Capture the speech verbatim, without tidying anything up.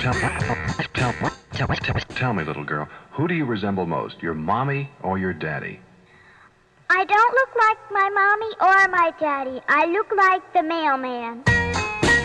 Tell, tell, tell, tell, tell me, little girl, who do you resemble most, your mommy or your daddy? I don't look like my mommy or my daddy. I look like the mailman.